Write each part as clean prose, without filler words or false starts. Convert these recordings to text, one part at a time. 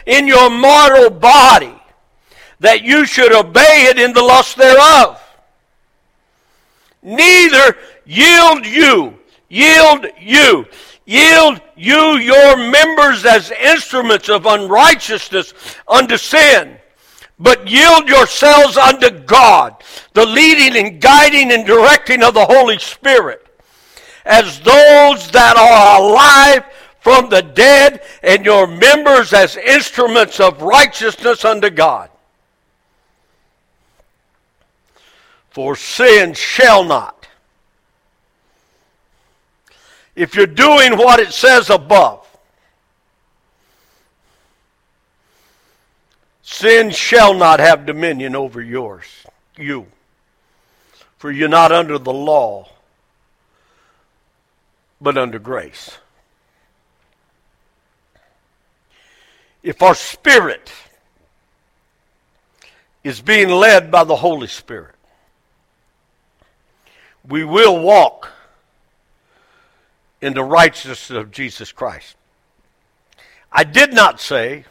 in your mortal body, that you should obey it in the lust thereof. Neither yield you your members as instruments of unrighteousness unto sin, but yield yourselves unto God, the leading and guiding and directing of the Holy Spirit, as those that are alive from the dead, and your members as instruments of righteousness unto God. For sin shall not. If you're doing what it says above, sin shall not have dominion over you. For you're not under the law, but under grace. If our spirit is being led by the Holy Spirit, we will walk in the righteousness of Jesus Christ. I did not say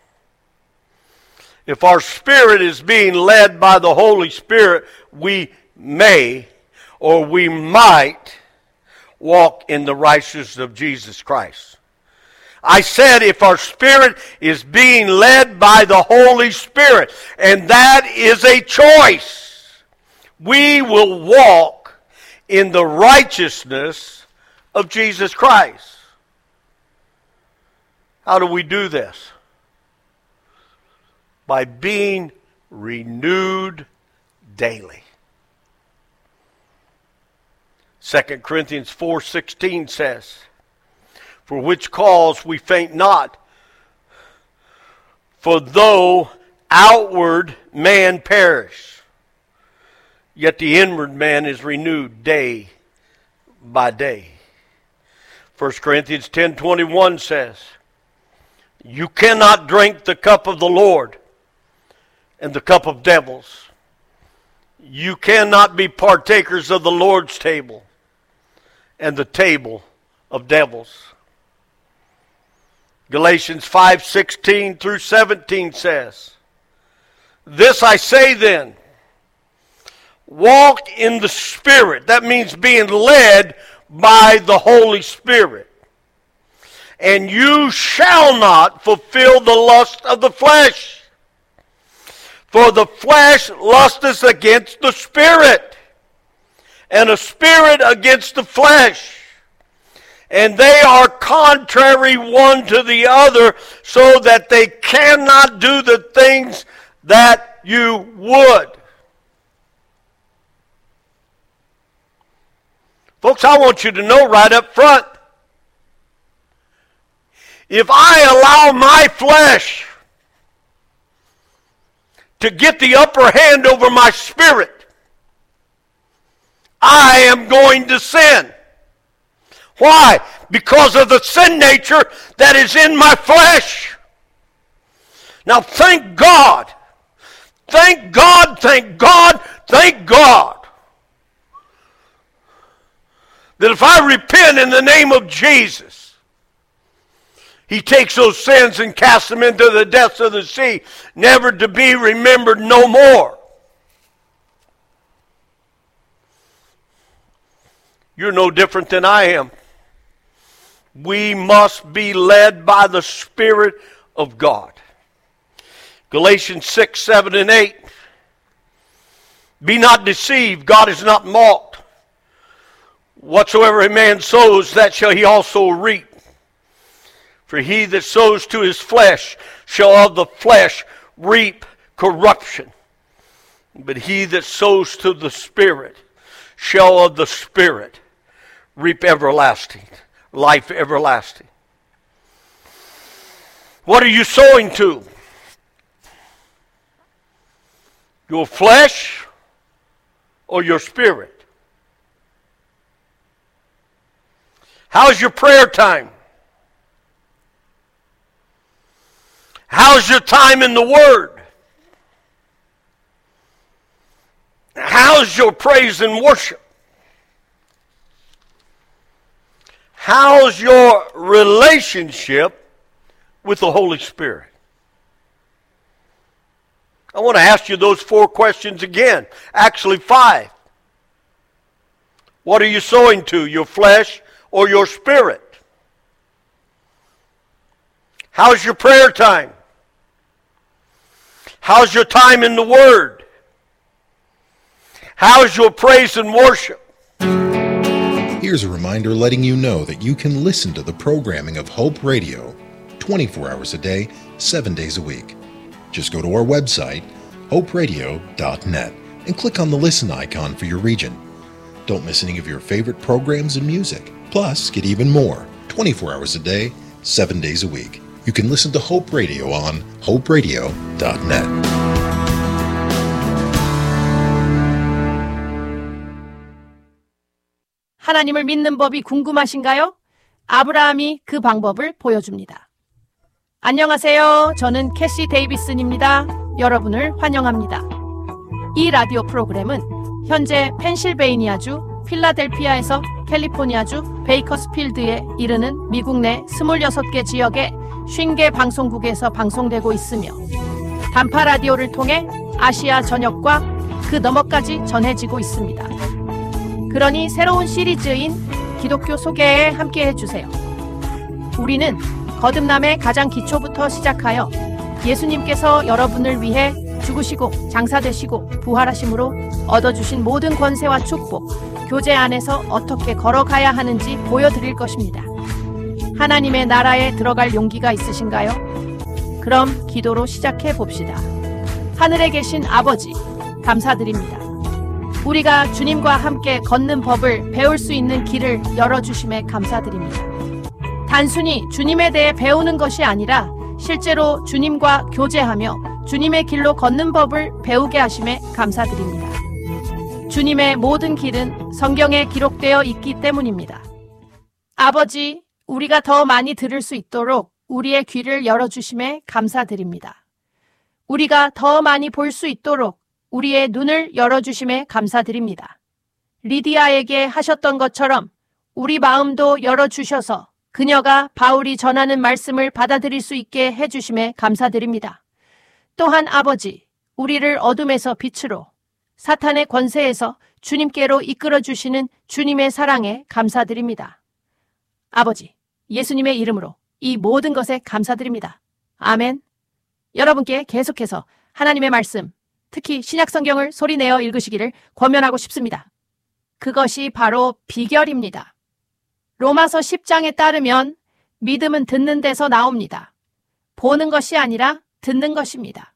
if our spirit is being led by the Holy Spirit, we may or we might walk in the righteousness of Jesus Christ. I said if our spirit is being led by the Holy Spirit, and that is a choice, we will walk in the righteousness of Jesus Christ. How do we do this? By being renewed daily. 2 Corinthians 4:16 says, for which cause we faint not, for though outward man perish, yet the inward man is renewed day by day. 1 Corinthians 10:21 says, you cannot drink the cup of the Lord and the cup of devils. You cannot be partakers of the Lord's table and the table of devils. Galatians 5:16 through 17 says, this I say then, walk in the Spirit. That means being led by the Holy Spirit. And you shall not fulfill the lust of the flesh. For the flesh lusteth against the Spirit, and the Spirit against the flesh. And they are contrary one to the other, so that they cannot do the things that you would. Folks, I want you to know right up front, if I allow my flesh to get the upper hand over my spirit, I am going to sin. Why? Because of the sin nature that is in my flesh. Now thank God, thank God, thank God, thank God, that if I repent in the name of Jesus, He takes those sins and casts them into the depths of the sea, never to be remembered no more. You're no different than I am. We must be led by the Spirit of God. Galatians 6, 7, and 8. Be not deceived, God is not mocked. Whatsoever a man sows, that shall he also reap. For he that sows to his flesh shall of the flesh reap corruption. But he that sows to the Spirit shall of the Spirit reap everlasting, life everlasting. What are you sowing to? Your flesh or your spirit? How's your prayer time? How's your time in the Word? How's your praise and worship? How's your relationship with the Holy Spirit? I want to ask you those 4 questions again. Actually 5. What are you sowing to, your flesh or your spirit? How's your prayer time? How's your time in the Word? How's your praise and worship? Here's a reminder letting you know that you can listen to the programming of Hope Radio 24 hours a day, 7 days a week. Just go to our website, hoperadio.net, and click on the listen icon for your region. Don't miss any of your favorite programs and music. Plus, get even more 24 hours a day, 7 days a week. You can listen to Hope Radio on hoperadio.net. 하나님을 믿는 법이 궁금하신가요? 아브라함이 그 방법을 보여줍니다. 안녕하세요. 저는 캐시 데이비슨입니다. 여러분을 환영합니다. 이 라디오 프로그램은 현재 펜실베이니아주 필라델피아에서 캘리포니아주 베이커스필드에 이르는 미국 내 26개 지역의 50개 방송국에서 방송되고 있으며 단파 라디오를 통해 아시아 전역과 그 너머까지 전해지고 있습니다. 그러니 새로운 시리즈인 기독교 소개에 함께 해주세요. 우리는 거듭남의 가장 기초부터 시작하여 예수님께서 여러분을 위해 죽으시고 장사되시고 부활하심으로 얻어주신 모든 권세와 축복, 교제 안에서 어떻게 걸어가야 하는지 보여드릴 것입니다. 하나님의 나라에 들어갈 용기가 있으신가요? 그럼 기도로 시작해 봅시다. 하늘에 계신 아버지, 감사드립니다. 우리가 주님과 함께 걷는 법을 배울 수 있는 길을 열어주심에 감사드립니다. 단순히 주님에 대해 배우는 것이 아니라 실제로 주님과 교제하며 주님의 길로 걷는 법을 배우게 하심에 감사드립니다. 주님의 모든 길은 성경에 기록되어 있기 때문입니다. 아버지, 우리가 더 많이 들을 수 있도록 우리의 귀를 열어주심에 감사드립니다. 우리가 더 많이 볼 수 있도록 우리의 눈을 열어주심에 감사드립니다. 리디아에게 하셨던 것처럼 우리 마음도 열어주셔서 그녀가 바울이 전하는 말씀을 받아들일 수 있게 해주심에 감사드립니다. 또한 아버지, 우리를 어둠에서 빛으로, 사탄의 권세에서 주님께로 이끌어주시는 주님의 사랑에 감사드립니다. 아버지, 예수님의 이름으로 이 모든 것에 감사드립니다. 아멘. 여러분께 계속해서 하나님의 말씀, 특히 신약성경을 소리내어 읽으시기를 권면하고 싶습니다. 그것이 바로 비결입니다. 로마서 10장에 따르면 믿음은 듣는 데서 나옵니다. 보는 것이 아니라 듣는 것입니다.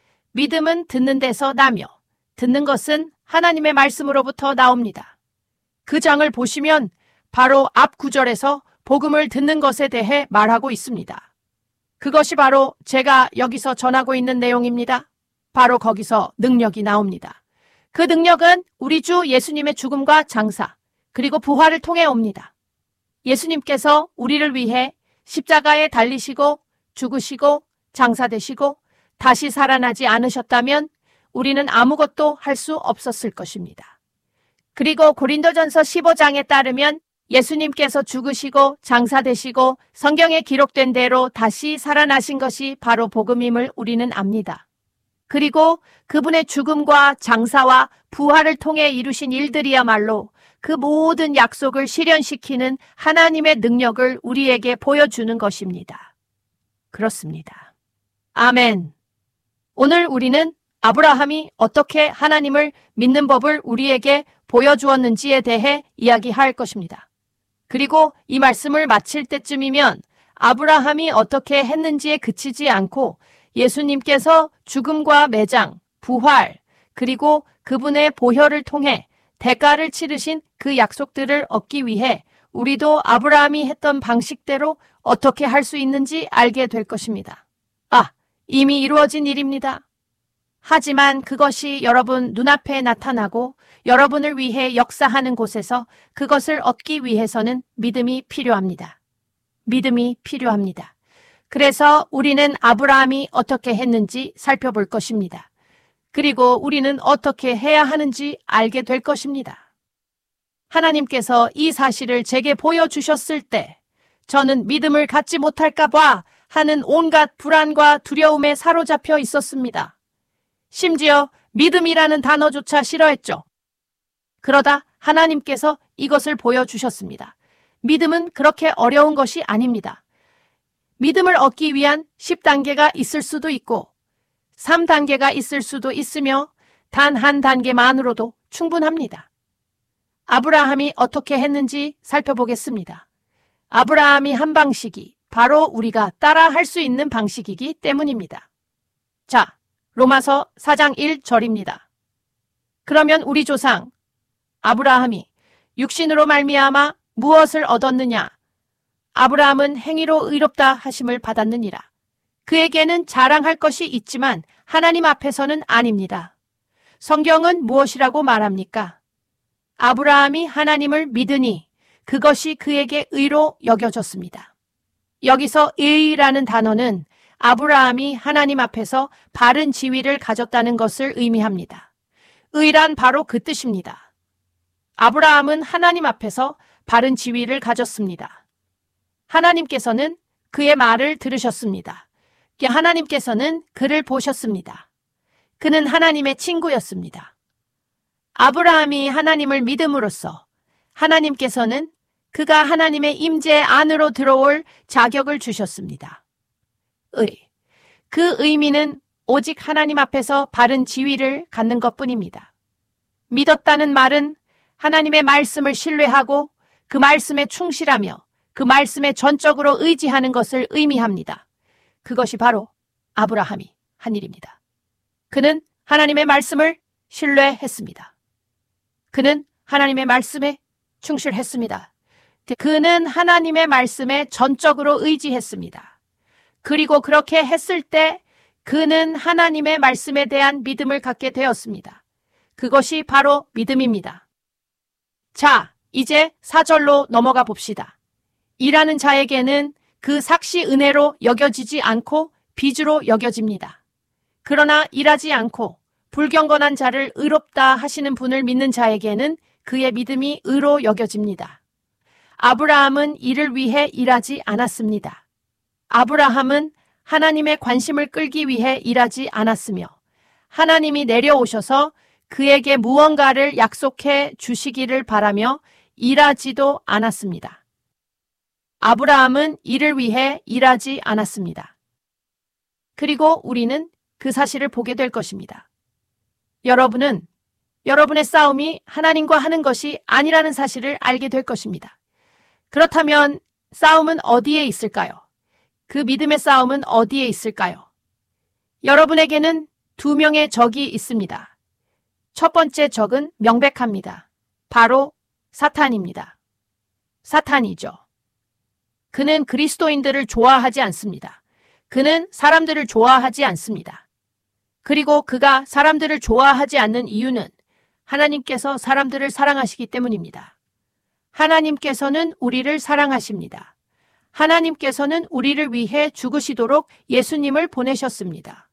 믿음은 듣는 데서 나며 듣는 것은 하나님의 말씀으로부터 나옵니다. 그 장을 보시면 바로 앞 구절에서 복음을 듣는 것에 대해 말하고 있습니다. 그것이 바로 제가 여기서 전하고 있는 내용입니다. 바로 거기서 능력이 나옵니다. 그 능력은 우리 주 예수님의 죽음과 장사, 그리고 부활을 통해 옵니다. 예수님께서 우리를 위해 십자가에 달리시고 죽으시고 장사되시고 다시 살아나지 않으셨다면 우리는 아무것도 할 수 없었을 것입니다. 그리고 고린도전서 15장에 따르면 예수님께서 죽으시고 장사되시고 성경에 기록된 대로 다시 살아나신 것이 바로 복음임을 우리는 압니다. 그리고 그분의 죽음과 장사와 부활을 통해 이루신 일들이야말로 그 모든 약속을 실현시키는 하나님의 능력을 우리에게 보여주는 것입니다. 그렇습니다. 아멘. 오늘 우리는 아브라함이 어떻게 하나님을 믿는 법을 우리에게 보여주었는지에 대해 이야기할 것입니다. 그리고 이 말씀을 마칠 때쯤이면 아브라함이 어떻게 했는지에 그치지 않고 예수님께서 죽음과 매장, 부활, 그리고 그분의 보혈을 통해 대가를 치르신 그 약속들을 얻기 위해 우리도 아브라함이 했던 방식대로 어떻게 할 수 있는지 알게 될 것입니다. 이미 이루어진 일입니다. 하지만 그것이 여러분 눈앞에 나타나고 여러분을 위해 역사하는 곳에서 그것을 얻기 위해서는 믿음이 필요합니다. 믿음이 필요합니다. 그래서 우리는 아브라함이 어떻게 했는지 살펴볼 것입니다. 그리고 우리는 어떻게 해야 하는지 알게 될 것입니다. 하나님께서 이 사실을 제게 보여주셨을 때 저는 믿음을 갖지 못할까 봐 하는 온갖 불안과 두려움에 사로잡혀 있었습니다. 심지어 믿음이라는 단어조차 싫어했죠. 그러다 하나님께서 이것을 보여주셨습니다. 믿음은 그렇게 어려운 것이 아닙니다. 믿음을 얻기 위한 10단계가 있을 수도 있고 3단계가 있을 수도 있으며 단 한 단계만으로도 충분합니다. 아브라함이 어떻게 했는지 살펴보겠습니다. 아브라함이 한 방식이 바로 우리가 따라 할 수 있는 방식이기 때문입니다. 자, 로마서 4장 1절입니다. 그러면 우리 조상 아브라함이 육신으로 말미암아 무엇을 얻었느냐? 아브라함은 행위로 의롭다 하심을 받았느니라. 그에게는 자랑할 것이 있지만 하나님 앞에서는 아닙니다. 성경은 무엇이라고 말합니까? 아브라함이 하나님을 믿으니 그것이 그에게 의로 여겨졌습니다. 여기서 의라는 단어는 아브라함이 하나님 앞에서 바른 지위를 가졌다는 것을 의미합니다. 의란 바로 그 뜻입니다. 아브라함은 하나님 앞에서 바른 지위를 가졌습니다. 하나님께서는 그의 말을 들으셨습니다. 하나님께서는 그를 보셨습니다. 그는 하나님의 친구였습니다. 아브라함이 하나님을 믿음으로써 하나님께서는 그가 하나님의 임재 안으로 들어올 자격을 주셨습니다. 그 의미는 오직 하나님 앞에서 바른 지위를 갖는 것뿐입니다. 믿었다는 말은 하나님의 말씀을 신뢰하고 그 말씀에 충실하며 그 말씀에 전적으로 의지하는 것을 의미합니다. 그것이 바로 아브라함이 한 일입니다. 그는 하나님의 말씀을 신뢰했습니다. 그는 하나님의 말씀에 충실했습니다. 그는 하나님의 말씀에 전적으로 의지했습니다. 그리고 그렇게 했을 때 그는 하나님의 말씀에 대한 믿음을 갖게 되었습니다. 그것이 바로 믿음입니다. 자, 이제 4절로 넘어가 봅시다. 일하는 자에게는 그 삭시 은혜로 여겨지지 않고 빚으로 여겨집니다. 그러나 일하지 않고 불경건한 자를 의롭다 하시는 분을 믿는 자에게는 그의 믿음이 의로 여겨집니다. 아브라함은 이를 위해 일하지 않았습니다. 아브라함은 하나님의 관심을 끌기 위해 일하지 않았으며 하나님이 내려오셔서 그에게 무언가를 약속해 주시기를 바라며 일하지도 않았습니다. 아브라함은 이를 위해 일하지 않았습니다. 그리고 우리는 그 사실을 보게 될 것입니다. 여러분은 여러분의 싸움이 하나님과 하는 것이 아니라는 사실을 알게 될 것입니다. 그렇다면 싸움은 어디에 있을까요? 그 믿음의 싸움은 어디에 있을까요? 여러분에게는 2명의 적이 있습니다. 첫 번째 적은 명백합니다. 바로 사탄입니다. 사탄이죠. 그는 그리스도인들을 좋아하지 않습니다. 그는 사람들을 좋아하지 않습니다. 그리고 그가 사람들을 좋아하지 않는 이유는 하나님께서 사람들을 사랑하시기 때문입니다. 하나님께서는 우리를 사랑하십니다. 하나님께서는 우리를 위해 죽으시도록 예수님을 보내셨습니다.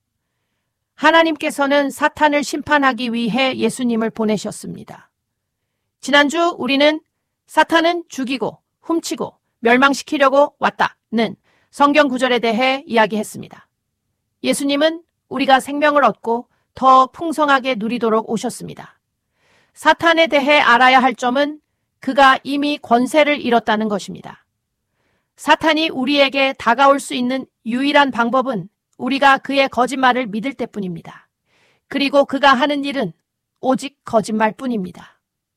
하나님께서는 사탄을 심판하기 위해 예수님을 보내셨습니다. 지난주 우리는 사탄은 죽이고 훔치고 멸망시키려고 왔다는 성경 구절에 대해 이야기했습니다. 예수님은 우리가 생명을 얻고 더 풍성하게 누리도록 오셨습니다. 사탄에 대해 알아야 할 점은 그가 이미 권세를 잃었다는 것입니다. 사탄이 우리에게 다가올 수 있는 유일한 방법은 우리가 그의 거짓말을 믿을 때뿐입니다. 그리고 그가 하는 일은 오직 거짓말뿐입니다.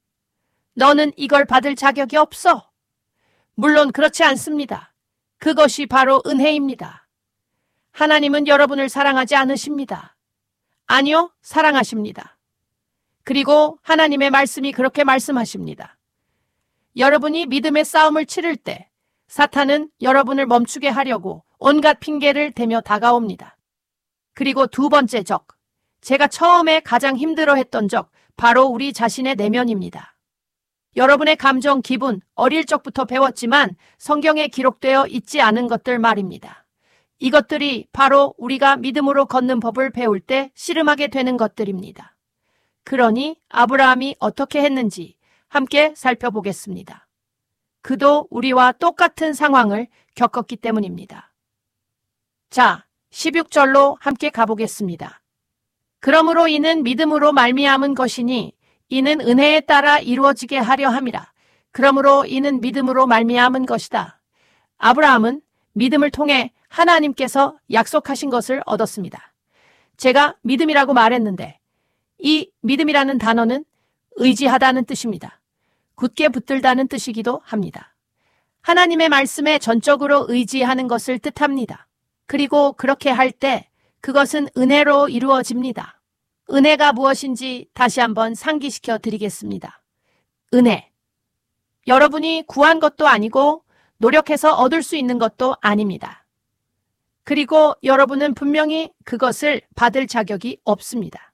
너는 이걸 받을 자격이 없어. 물론 그렇지 않습니다. 그것이 바로 은혜입니다. 하나님은 여러분을 사랑하지 않으십니다. 아니요, 사랑하십니다. 그리고 하나님의 말씀이 그렇게 말씀하십니다. 여러분이 믿음의 싸움을 치를 때 사탄은 여러분을 멈추게 하려고 온갖 핑계를 대며 다가옵니다. 그리고 두 번째 적, 제가 처음에 가장 힘들어했던 적, 바로 우리 자신의 내면입니다. 여러분의 감정, 기분, 어릴 적부터 배웠지만 성경에 기록되어 있지 않은 것들 말입니다. 이것들이 바로 우리가 믿음으로 걷는 법을 배울 때 씨름하게 되는 것들입니다. 그러니 아브라함이 어떻게 했는지 함께 살펴보겠습니다. 그도 우리와 똑같은 상황을 겪었기 때문입니다. 자, 16절로 함께 가보겠습니다. 그러므로 이는 믿음으로 말미암은 것이니 이는 은혜에 따라 이루어지게 하려 함이라. 그러므로 이는 믿음으로 말미암은 것이다. 아브라함은 믿음을 통해 하나님께서 약속하신 것을 얻었습니다. 제가 믿음이라고 말했는데 이 믿음이라는 단어는 의지하다는 뜻입니다. 굳게 붙들다는 뜻이기도 합니다. 하나님의 말씀에 전적으로 의지하는 것을 뜻합니다. 그리고 그렇게 할 때 그것은 은혜로 이루어집니다. 은혜가 무엇인지 다시 한번 상기시켜 드리겠습니다. 은혜. 여러분이 구한 것도 아니고 노력해서 얻을 수 있는 것도 아닙니다. 그리고 여러분은 분명히 그것을 받을 자격이 없습니다.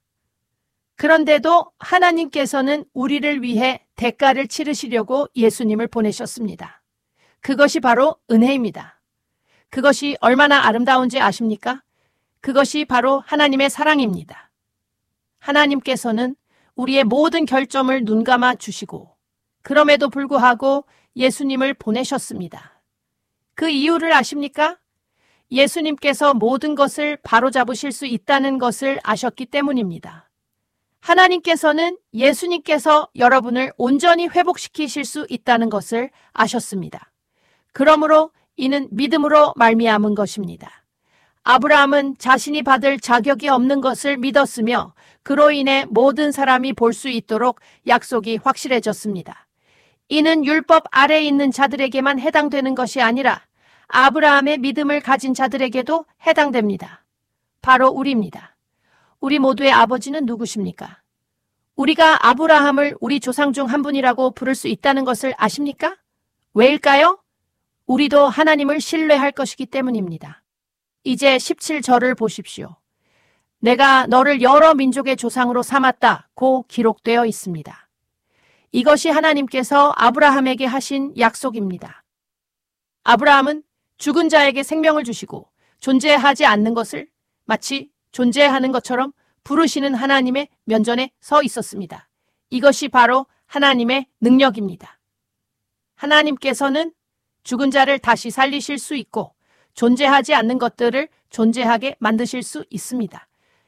그런데도 하나님께서는 우리를 위해 대가를 치르시려고 예수님을 보내셨습니다. 그것이 바로 은혜입니다. 그것이 얼마나 아름다운지 아십니까? 그것이 바로 하나님의 사랑입니다. 하나님께서는 우리의 모든 결점을 눈감아 주시고 그럼에도 불구하고 예수님을 보내셨습니다. 그 이유를 아십니까? 예수님께서 모든 것을 바로잡으실 수 있다는 것을 아셨기 때문입니다. 하나님께서는 예수님께서 여러분을 온전히 회복시키실 수 있다는 것을 아셨습니다. 그러므로 이는 믿음으로 말미암은 것입니다. 아브라함은 자신이 받을 자격이 없는 것을 믿었으며 그로 인해 모든 사람이 볼 수 있도록 약속이 확실해졌습니다. 이는 율법 아래에 있는 자들에게만 해당되는 것이 아니라 아브라함의 믿음을 가진 자들에게도 해당됩니다. 바로 우리입니다. 우리 모두의 아버지는 누구십니까? 우리가 아브라함을 우리 조상 중 한 분이라고 부를 수 있다는 것을 아십니까? 왜일까요? 우리도 하나님을 신뢰할 것이기 때문입니다. 이제 17절을 보십시오. 내가 너를 여러 민족의 조상으로 삼았다고 기록되어 있습니다. 이것이 하나님께서 아브라함에게 하신 약속입니다. 아브라함은 죽은 자에게 생명을 주시고 존재하지 않는 것을 마치 존재하는 것처럼 부르시는 하나님의 면전에 서 있었습니다. 이것이 바로 하나님의 능력입니다. 하나님께서는 죽은 자를 다시 살리실 수 있고 존재하지 않는 것들을 존재하게 만드실 수 있습니다.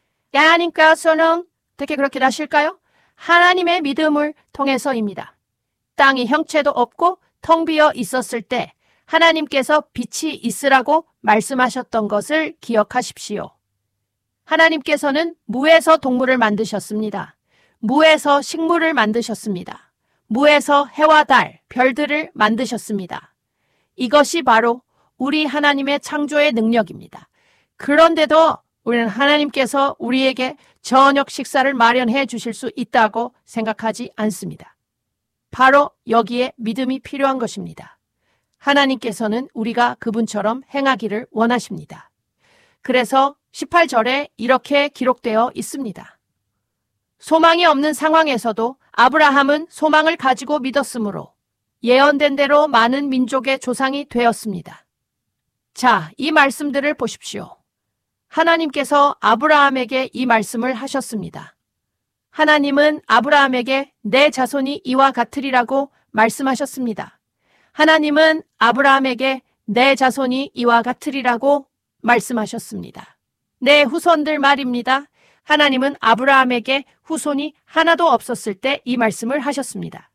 하나님께서는 어떻게 그렇게 하실까요? 하나님의 믿음을 통해서입니다. 땅이 형체도 없고 텅 비어 있었을 때 하나님께서 빛이 있으라고 말씀하셨던 것을 기억하십시오. 하나님께서는 무에서 동물을 만드셨습니다. 무에서 식물을 만드셨습니다. 무에서 해와 달, 별들을 만드셨습니다. 이것이 바로 우리 하나님의 창조의 능력입니다. 그런데도 우리는 하나님께서 우리에게 저녁 식사를 마련해 주실 수 있다고 생각하지 않습니다. 바로 여기에 믿음이 필요한 것입니다. 하나님께서는 우리가 그분처럼 행하기를 원하십니다. 그래서 18절에 이렇게 기록되어 있습니다. 소망이 없는 상황에서도 아브라함은 소망을 가지고 믿었으므로 예언된 대로 많은 민족의 조상이 되었습니다. 자, 이 말씀들을 보십시오. 하나님께서 아브라함에게 이 말씀을 하셨습니다. 하나님은 아브라함에게 내 자손이 이와 같으리라고 말씀하셨습니다. 하나님은 아브라함에게 내 자손이 이와 같으리라고 말씀하셨습니다. 내 후손들 말입니다. 하나님은 아브라함에게 후손이 하나도 없었을 때 이 말씀을 하셨습니다.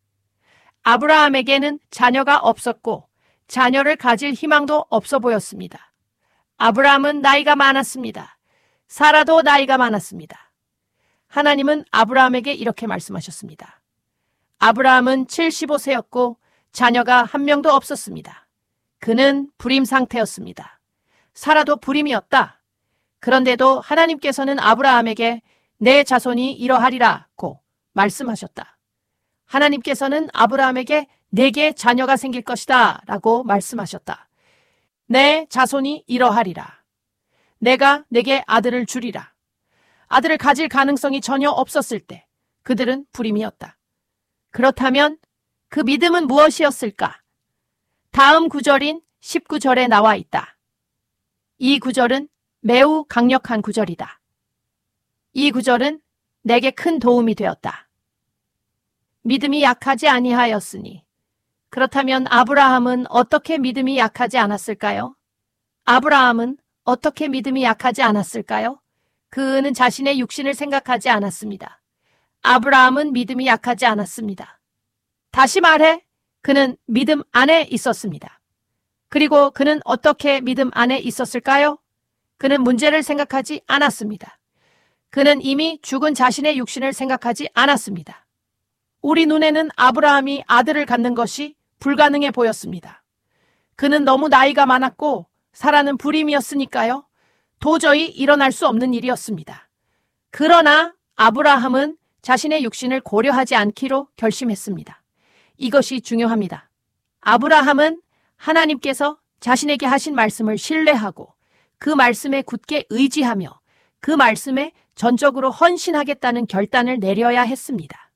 아브라함에게는 자녀가 없었고 자녀를 가질 희망도 없어 보였습니다. 아브라함은 나이가 많았습니다. 사라도 나이가 많았습니다. 하나님은 아브라함에게 이렇게 말씀하셨습니다. 아브라함은 75세였고 자녀가 한 명도 없었습니다. 그는 불임 상태였습니다. 사라도 불임이었다. 그런데도 하나님께서는 아브라함에게 내 자손이 이러하리라고 말씀하셨다. 하나님께서는 아브라함에게 내게 자녀가 생길 것이다 라고 말씀하셨다. 내 자손이 이러하리라. 내가 내게 아들을 주리라. 아들을 가질 가능성이 전혀 없었을 때 그들은 불임이었다. 그렇다면 그 믿음은 무엇이었을까? 다음 구절인 19절에 나와 있다. 이 구절은 매우 강력한 구절이다. 이 구절은 내게 큰 도움이 되었다. 믿음이 약하지 아니하였으니. 그렇다면 아브라함은 어떻게 믿음이 약하지 않았을까요? 아브라함은 어떻게 믿음이 약하지 않았을까요? 그는 자신의 육신을 생각하지 않았습니다. 아브라함은 믿음이 약하지 않았습니다. 다시 말해, 그는 믿음 안에 있었습니다. 그리고 그는 어떻게 믿음 안에 있었을까요? 그는 문제를 생각하지 않았습니다. 그는 이미 죽은 자신의 육신을 생각하지 않았습니다. 우리 눈에는 아브라함이 아들을 갖는 것이 불가능해 보였습니다. 그는 너무 나이가 많았고 사라는 불임이었으니까요. 도저히 일어날 수 없는 일이었습니다. 그러나 아브라함은 자신의 육신을 고려하지 않기로 결심했습니다. 이것이 중요합니다. 아브라함은 하나님께서 자신에게 하신 말씀을 신뢰하고 그 말씀에 굳게 의지하며 그 말씀에 전적으로 헌신하겠다는 결단을 내려야 했습니다.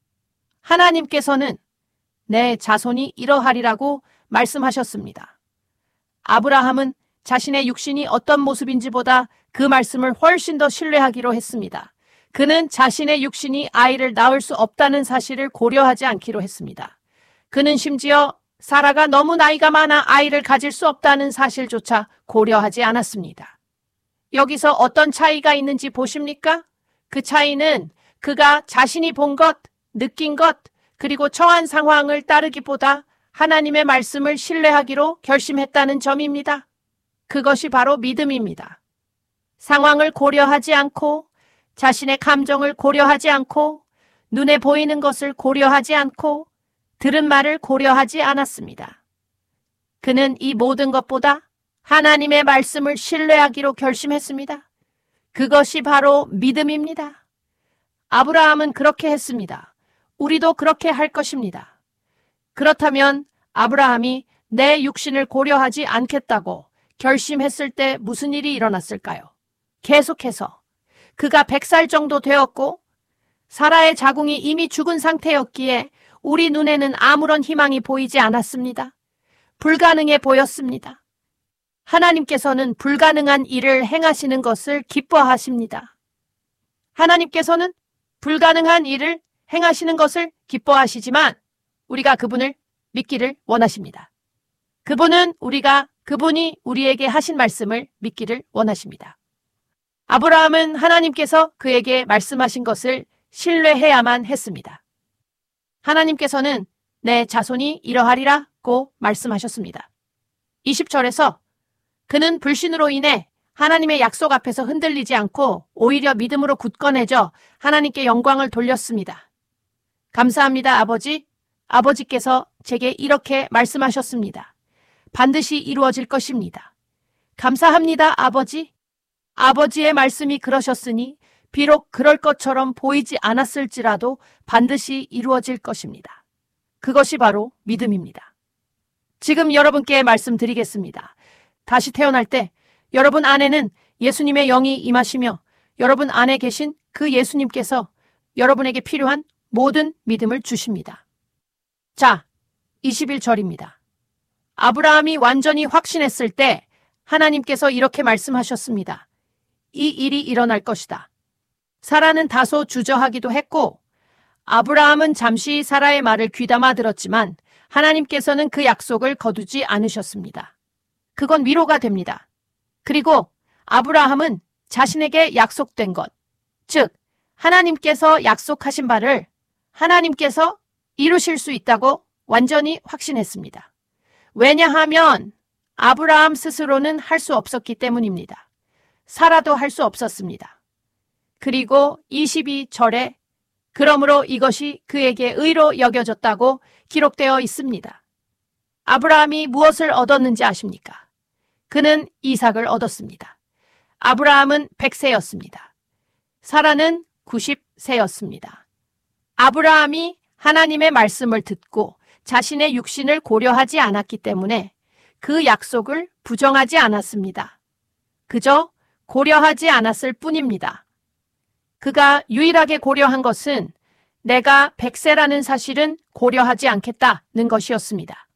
하나님께서는 내 자손이 이러하리라고 말씀하셨습니다. 아브라함은 자신의 육신이 어떤 모습인지보다 그 말씀을 훨씬 더 신뢰하기로 했습니다. 그는 자신의 육신이 아이를 낳을 수 없다는 사실을 고려하지 않기로 했습니다. 그는 심지어 사라가 너무 나이가 많아 아이를 가질 수 없다는 사실조차 고려하지 않았습니다. 여기서 어떤 차이가 있는지 보십니까? 그 차이는 그가 자신이 본 것, 느낀 것, 그리고 처한 상황을 따르기보다 하나님의 말씀을 신뢰하기로 결심했다는 점입니다. 그것이 바로 믿음입니다. 상황을 고려하지 않고 자신의 감정을 고려하지 않고 눈에 보이는 것을 고려하지 않고 들은 말을 고려하지 않았습니다. 그는 이 모든 것보다 하나님의 말씀을 신뢰하기로 결심했습니다. 그것이 바로 믿음입니다. 아브라함은 그렇게 했습니다. 우리도 그렇게 할 것입니다. 그렇다면 아브라함이 내 육신을 고려하지 않겠다고 결심했을 때 무슨 일이 일어났을까요? 계속해서 그가 100살 정도 되었고 사라의 자궁이 이미 죽은 상태였기에 우리 눈에는 아무런 희망이 보이지 않았습니다. 불가능해 보였습니다. 하나님께서는 불가능한 일을 행하시는 것을 기뻐하십니다. 하나님께서는 불가능한 일을 행하시는 것을 기뻐하시지만 우리가 그분을 믿기를 원하십니다. 그분이 우리에게 하신 말씀을 믿기를 원하십니다. 아브라함은 하나님께서 그에게 말씀하신 것을 신뢰해야만 했습니다. 하나님께서는 내 자손이 이러하리라고 말씀하셨습니다. 20절에서 그는 불신으로 인해 하나님의 약속 앞에서 흔들리지 않고 오히려 믿음으로 굳건해져 하나님께 영광을 돌렸습니다. 감사합니다, 아버지. 아버지께서 제게 이렇게 말씀하셨습니다. 반드시 이루어질 것입니다. 감사합니다, 아버지. 아버지의 말씀이 그러셨으니 비록 그럴 것처럼 보이지 않았을지라도 반드시 이루어질 것입니다. 그것이 바로 믿음입니다. 지금 여러분께 말씀드리겠습니다. 다시 태어날 때 여러분 안에는 예수님의 영이 임하시며 여러분 안에 계신 그 예수님께서 여러분에게 필요한 모든 믿음을 주십니다. 자, 21절입니다. 아브라함이 완전히 확신했을 때 하나님께서 이렇게 말씀하셨습니다. 이 일이 일어날 것이다. 사라는 다소 주저하기도 했고 아브라함은 잠시 사라의 말을 귀담아 들었지만 하나님께서는 그 약속을 거두지 않으셨습니다. 그건 위로가 됩니다. 그리고 아브라함은 자신에게 약속된 것, 즉 하나님께서 약속하신 바를 하나님께서 이루실 수 있다고 완전히 확신했습니다. 왜냐하면 아브라함 스스로는 할 수 없었기 때문입니다. 사라도 할 수 없었습니다. 그리고 22절에 그러므로 이것이 그에게 의로 여겨졌다고 기록되어 있습니다. 아브라함이 무엇을 얻었는지 아십니까? 그는 이삭을 얻었습니다. 아브라함은 100세였습니다. 사라는 90세였습니다. 아브라함이 하나님의 말씀을 듣고 자신의 육신을 고려하지 않았기 때문에 그 약속을 부정하지 않았습니다. 그저 고려하지 않았을 뿐입니다. 그가 유일하게 고려한 것은 내가 100세라는 사실은 고려하지 않겠다는 것이었습니다.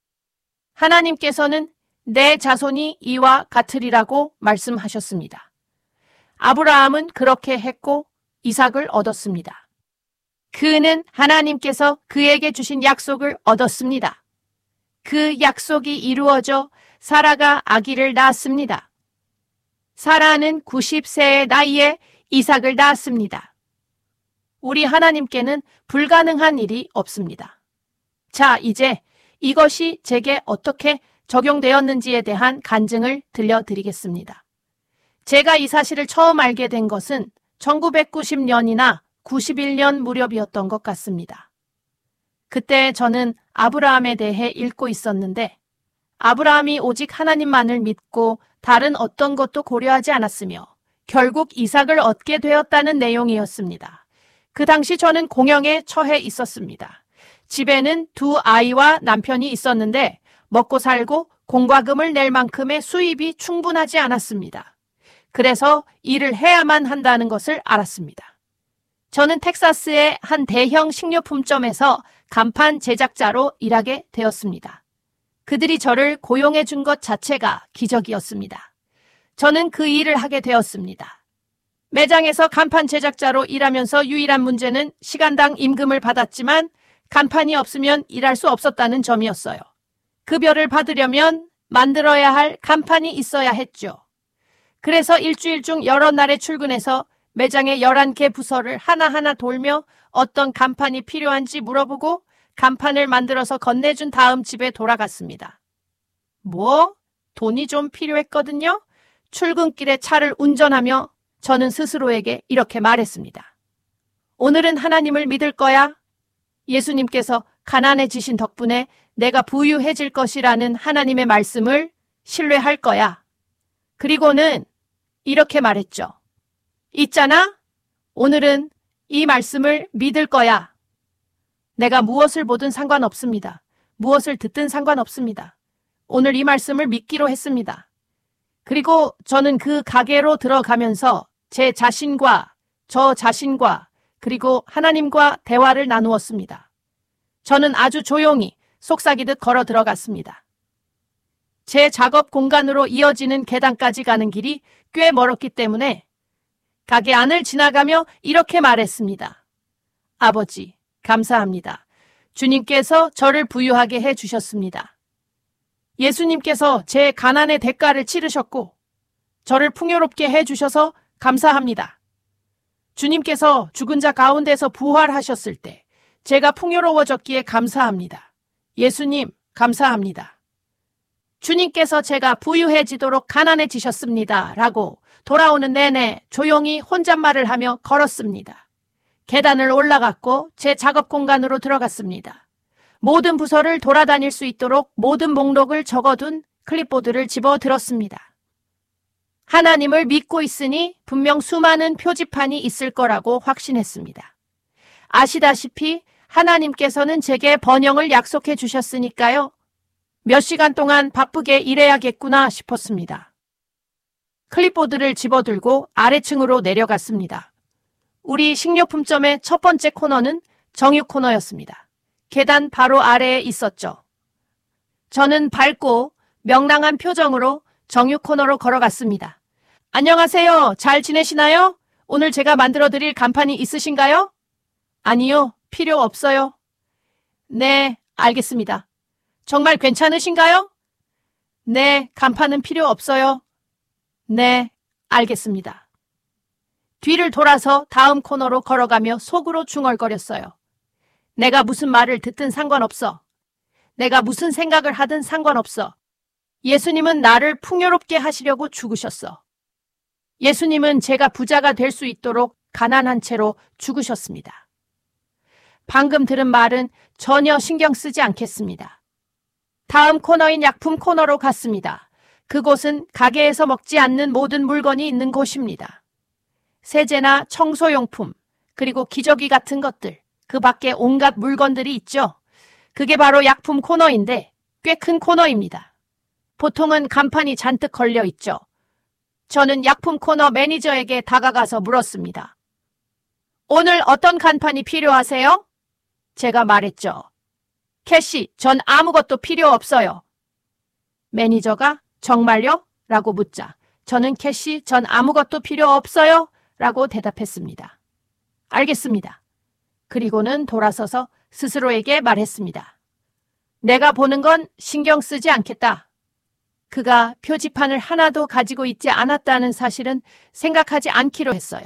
하나님께서는 내 자손이 이와 같으리라고 말씀하셨습니다. 아브라함은 그렇게 했고 이삭을 얻었습니다. 그는 하나님께서 그에게 주신 약속을 얻었습니다. 그 약속이 이루어져 사라가 아기를 낳았습니다. 사라는 90세의 나이에 이삭을 낳았습니다. 우리 하나님께는 불가능한 일이 없습니다. 자, 이제 이것이 제게 어떻게 적용되었는지에 대한 간증을 들려드리겠습니다. 제가 이 사실을 처음 알게 된 것은 1990년이나 91년 무렵이었던 것 같습니다. 그때 저는 아브라함에 대해 읽고 있었는데 아브라함이 오직 하나님만을 믿고 다른 어떤 것도 고려하지 않았으며 결국 이삭을 얻게 되었다는 내용이었습니다. 그 당시 저는 공영에 처해 있었습니다. 집에는 2 아이와 남편이 있었는데 먹고 살고 공과금을 낼 만큼의 수입이 충분하지 않았습니다. 그래서 일을 해야만 한다는 것을 알았습니다. 저는 텍사스의 한 대형 식료품점에서 간판 제작자로 일하게 되었습니다. 그들이 저를 고용해 준 것 자체가 기적이었습니다. 저는 그 일을 하게 되었습니다. 매장에서 간판 제작자로 일하면서 유일한 문제는 시간당 임금을 받았지만 간판이 없으면 일할 수 없었다는 점이었어요. 급여를 받으려면 만들어야 할 간판이 있어야 했죠. 그래서 일주일 중 여러 날에 출근해서 매장의 11개 부서를 하나하나 돌며 어떤 간판이 필요한지 물어보고 간판을 만들어서 건네준 다음 집에 돌아갔습니다. 뭐? 돈이 좀 필요했거든요? 출근길에 차를 운전하며 저는 스스로에게 이렇게 말했습니다. 오늘은 하나님을 믿을 거야. 예수님께서 가난해지신 덕분에 내가 부유해질 것이라는 하나님의 말씀을 신뢰할 거야. 그리고는 이렇게 말했죠. 있잖아. 오늘은 이 말씀을 믿을 거야. 내가 무엇을 보든 상관없습니다. 무엇을 듣든 상관없습니다. 오늘 이 말씀을 믿기로 했습니다. 그리고 저는 그 가게로 들어가면서 제 자신과 저 자신과 그리고 하나님과 대화를 나누었습니다. 저는 아주 조용히 속삭이듯 걸어 들어갔습니다. 제 작업 공간으로 이어지는 계단까지 가는 길이 꽤 멀었기 때문에 가게 안을 지나가며 이렇게 말했습니다. 아버지, 감사합니다. 주님께서 저를 부유하게 해주셨습니다. 예수님께서 제 가난의 대가를 치르셨고 저를 풍요롭게 해주셔서 감사합니다. 주님께서 죽은 자 가운데서 부활하셨을 때 제가 풍요로워졌기에 감사합니다. 예수님, 감사합니다. 주님께서 제가 부유해지도록 가난해지셨습니다. 라고 돌아오는 내내 조용히 혼잣말을 하며 걸었습니다. 계단을 올라갔고 제 작업 공간으로 들어갔습니다. 모든 부서를 돌아다닐 수 있도록 모든 목록을 적어둔 클립보드를 집어 들었습니다. 하나님을 믿고 있으니 분명 수많은 표지판이 있을 거라고 확신했습니다. 아시다시피 하나님께서는 제게 번영을 약속해 주셨으니까요. 몇 시간 동안 바쁘게 일해야겠구나 싶었습니다. 클립보드를 집어들고 아래층으로 내려갔습니다. 우리 식료품점의 첫 번째 코너는 정육 코너였습니다. 계단 바로 아래에 있었죠. 저는 밝고 명랑한 표정으로 정육 코너로 걸어갔습니다. 안녕하세요. 잘 지내시나요? 오늘 제가 만들어드릴 간판이 있으신가요? 아니요. 필요 없어요. 네, 알겠습니다. 정말 괜찮으신가요? 네, 간판은 필요 없어요. 네, 알겠습니다. 뒤를 돌아서 다음 코너로 걸어가며 속으로 중얼거렸어요. 내가 무슨 말을 듣든 상관없어. 내가 무슨 생각을 하든 상관없어. 예수님은 나를 풍요롭게 하시려고 죽으셨어. 예수님은 제가 부자가 될 수 있도록 가난한 채로 죽으셨습니다. 방금 들은 말은 전혀 신경 쓰지 않겠습니다. 다음 코너인 약품 코너로 갔습니다. 그곳은 가게에서 먹지 않는 모든 물건이 있는 곳입니다. 세제나 청소용품, 그리고 기저귀 같은 것들, 그 밖에 온갖 물건들이 있죠. 그게 바로 약품 코너인데 꽤 큰 코너입니다. 보통은 간판이 잔뜩 걸려 있죠. 저는 약품 코너 매니저에게 다가가서 물었습니다. 오늘 어떤 간판이 필요하세요? 제가 말했죠. 캐시, 전 아무것도 필요 없어요. 매니저가 정말요? 라고 묻자 저는 캐시, 전 아무것도 필요 없어요. 라고 대답했습니다. 알겠습니다. 그리고는 돌아서서 스스로에게 말했습니다. 내가 보는 건 신경 쓰지 않겠다. 그가 표지판을 하나도 가지고 있지 않았다는 사실은 생각하지 않기로 했어요.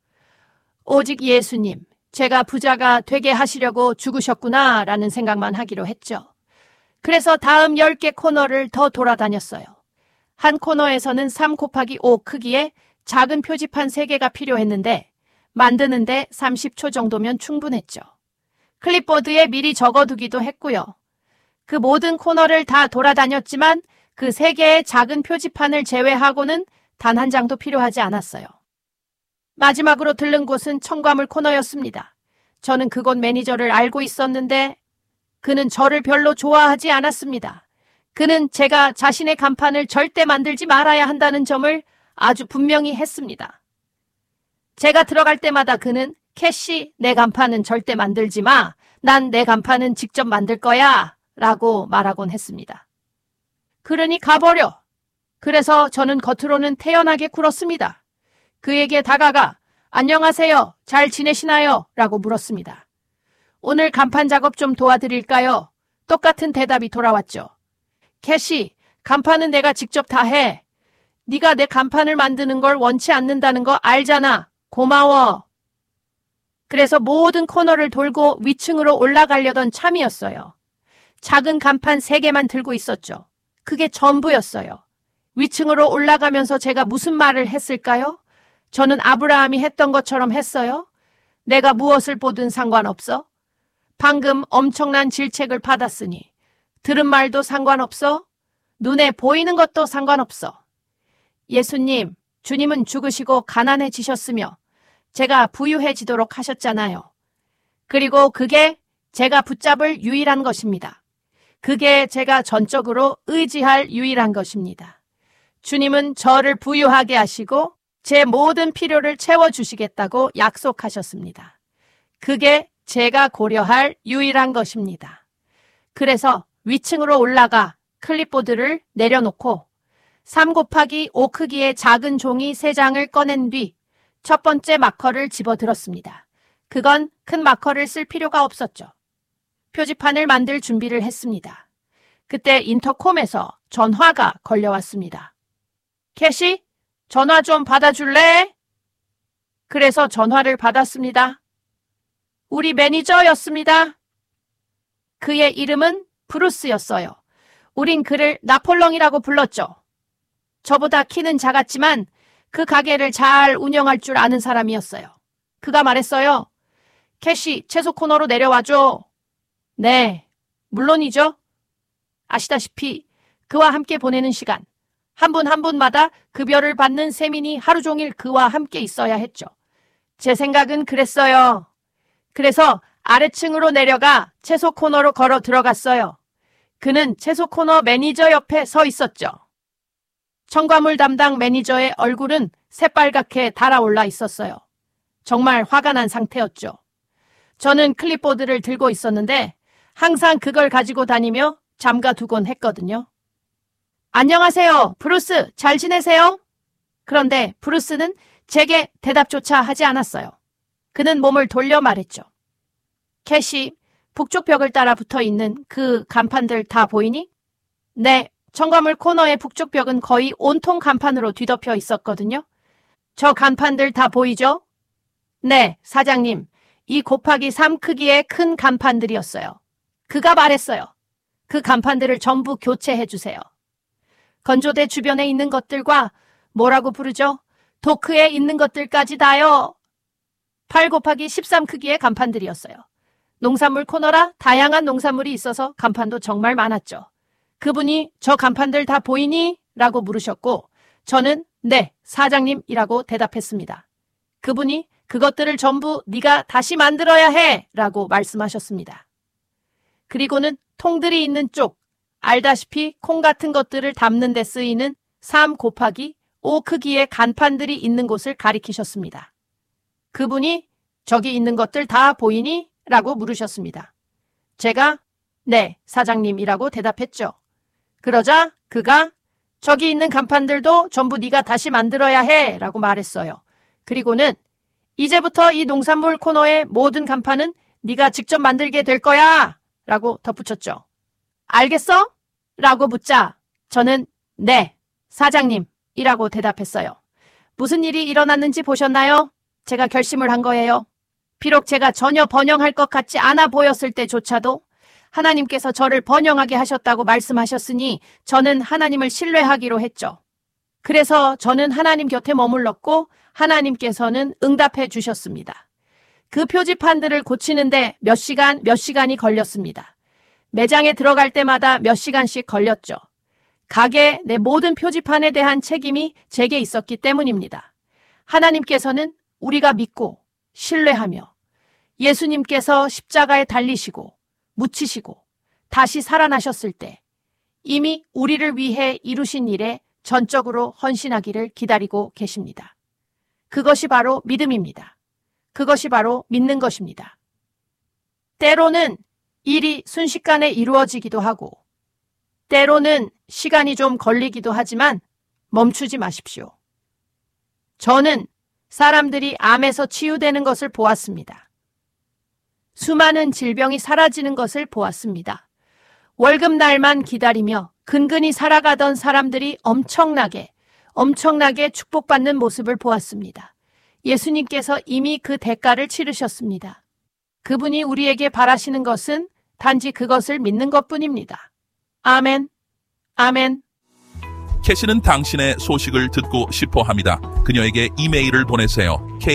오직 예수님, 제가 부자가 되게 하시려고 죽으셨구나 라는 생각만 하기로 했죠. 그래서 다음 10개 코너를 더 돌아다녔어요. 한 코너에서는 3 곱하기 5 크기의 작은 표지판 3개가 필요했는데 만드는데 30초 정도면 충분했죠. 클립보드에 미리 적어두기도 했고요. 그 모든 코너를 다 돌아다녔지만 그 3개의 작은 표지판을 제외하고는 단 한 장도 필요하지 않았어요. 마지막으로 들른 곳은 첨가물 코너였습니다. 저는 그곳 매니저를 알고 있었는데 그는 저를 별로 좋아하지 않았습니다. 그는 제가 자신의 간판을 절대 만들지 말아야 한다는 점을 아주 분명히 했습니다. 제가 들어갈 때마다 그는 캐시, 내 간판은 절대 만들지 마. 난 내 간판은 직접 만들 거야. 라고 말하곤 했습니다. 그러니 가버려. 그래서 저는 겉으로는 태연하게 굴었습니다. 그에게 다가가 안녕하세요. 잘 지내시나요? 라고 물었습니다. 오늘 간판 작업 좀 도와드릴까요? 똑같은 대답이 돌아왔죠. 캐시, 간판은 내가 직접 다 해. 네가 내 간판을 만드는 걸 원치 않는다는 거 알잖아. 고마워. 그래서 모든 코너를 돌고 위층으로 올라가려던 참이었어요. 작은 간판 3개만 들고 있었죠. 그게 전부였어요. 위층으로 올라가면서 제가 무슨 말을 했을까요? 저는 아브라함이 했던 것처럼 했어요. 내가 무엇을 보든 상관없어. 방금 엄청난 질책을 받았으니 들은 말도 상관없어. 눈에 보이는 것도 상관없어. 예수님, 주님은 죽으시고 가난해지셨으며 제가 부유해지도록 하셨잖아요. 그리고 그게 제가 붙잡을 유일한 것입니다. 그게 제가 전적으로 의지할 유일한 것입니다. 주님은 저를 부유하게 하시고 제 모든 필요를 채워주시겠다고 약속하셨습니다. 그게 제가 고려할 유일한 것입니다. 그래서 위층으로 올라가 클립보드를 내려놓고 3 곱하기 5 크기의 작은 종이 3장을 꺼낸 뒤 첫 번째 마커를 집어들었습니다. 그건 큰 마커를 쓸 필요가 없었죠. 표지판을 만들 준비를 했습니다. 그때 인터콤에서 전화가 걸려왔습니다. 캐시, 전화 좀 받아줄래? 그래서 전화를 받았습니다. 우리 매니저였습니다. 그의 이름은 브루스였어요. 우린 그를 나폴렁이라고 불렀죠. 저보다 키는 작았지만 그 가게를 잘 운영할 줄 아는 사람이었어요. 그가 말했어요. 캐시, 채소 코너로 내려와줘. 네, 물론이죠. 아시다시피 그와 함께 보내는 시간, 한 분 한 분마다 급여를 받는 셈이니 하루 종일 그와 함께 있어야 했죠. 제 생각은 그랬어요. 그래서 아래층으로 내려가 채소 코너로 걸어 들어갔어요. 그는 채소 코너 매니저 옆에 서 있었죠. 첨가물 담당 매니저의 얼굴은 새빨갛게 달아올라 있었어요. 정말 화가 난 상태였죠. 저는 클립보드를 들고 있었는데 항상 그걸 가지고 다니며 잠가두곤 했거든요. 안녕하세요, 브루스, 잘 지내세요? 그런데 브루스는 제게 대답조차 하지 않았어요. 그는 몸을 돌려 말했죠. 캐시, 북쪽 벽을 따라 붙어있는 그 간판들 다 보이니? 네, 첨가물 코너의 북쪽 벽은 거의 온통 간판으로 뒤덮여 있었거든요. 저 간판들 다 보이죠? 네, 사장님. 2 곱하기 3 크기의 큰 간판들이었어요. 그가 말했어요. 그 간판들을 전부 교체해 주세요. 건조대 주변에 있는 것들과 뭐라고 부르죠? 도크에 있는 것들까지 다요. 8 곱하기 13 크기의 간판들이었어요. 농산물 코너라 다양한 농산물이 있어서 간판도 정말 많았죠. 그분이 저 간판들 다 보이니? 라고 물으셨고 저는 네, 사장님이라고 대답했습니다. 그분이 그것들을 전부 네가 다시 만들어야 해! 라고 말씀하셨습니다. 그리고는 통들이 있는 쪽, 알다시피 콩 같은 것들을 담는 데 쓰이는 3 곱하기 5 크기의 간판들이 있는 곳을 가리키셨습니다. 그분이 저기 있는 것들 다 보이니? 라고 물으셨습니다. 제가 네, 사장님이라고 대답했죠. 그러자 그가 저기 있는 간판들도 전부 네가 다시 만들어야 해! 라고 말했어요. 그리고는 이제부터 이 농산물 코너의 모든 간판은 네가 직접 만들게 될 거야! 라고 덧붙였죠. 알겠어? 라고 묻자 저는 네, 사장님이라고 대답했어요. 무슨 일이 일어났는지 보셨나요? 제가 결심을 한 거예요. 비록 제가 전혀 번영할 것 같지 않아 보였을 때조차도 하나님께서 저를 번영하게 하셨다고 말씀하셨으니 저는 하나님을 신뢰하기로 했죠. 그래서 저는 하나님 곁에 머물렀고 하나님께서는 응답해 주셨습니다. 그 표지판들을 고치는데 몇 시간이 걸렸습니다. 매장에 들어갈 때마다 몇 시간씩 걸렸죠. 가게 내 모든 표지판에 대한 책임이 제게 있었기 때문입니다. 하나님께서는 우리가 믿고 신뢰하며 예수님께서 십자가에 달리시고 묻히시고 다시 살아나셨을 때 이미 우리를 위해 이루신 일에 전적으로 헌신하기를 기다리고 계십니다. 그것이 바로 믿음입니다. 그것이 바로 믿는 것입니다. 때로는 일이 순식간에 이루어지기도 하고 때로는 시간이 좀 걸리기도 하지만 멈추지 마십시오. 저는 사람들이 암에서 치유되는 것을 보았습니다. 수많은 질병이 사라지는 것을 보았습니다. 월급날만 기다리며 근근히 살아가던 사람들이 엄청나게 축복받는 모습을 보았습니다. 예수님께서 이미 그 대가를 치르셨습니다. 그분이 우리에게 바라시는 것은 단지 그것을 믿는 것뿐입니다. 아멘. 아멘. 캐시는 당신의 소식을 듣고 싶어 합니다. 그녀에게 이메일을 보내세요.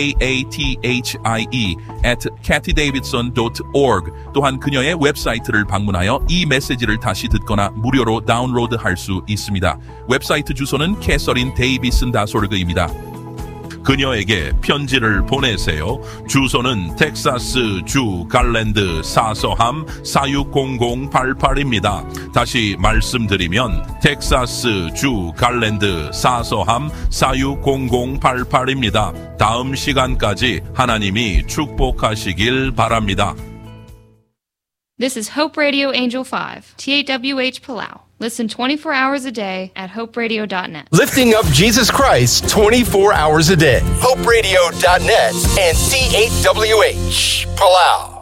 kathie@kathydavidson.org. 또한 그녀의 웹사이트를 방문하여 이 메시지를 다시 듣거나 무료로 다운로드할 수 있습니다. 웹사이트 주소는 캐서린데이비슨.org입니다. 그녀에게 편지를 보내세요. 주소는 텍사스 주 갈랜드 사서함 460088입니다. 다시 말씀드리면 텍사스 주 갈랜드 사서함 460088입니다. 다음 시간까지 하나님이 축복하시길 바랍니다. This is Hope Radio Angel 5, TAWH Palau. Listen 24 hours a day at hoperadio.net. Lifting up Jesus Christ 24 hours a day. hoperadio.net and TAWH Palau.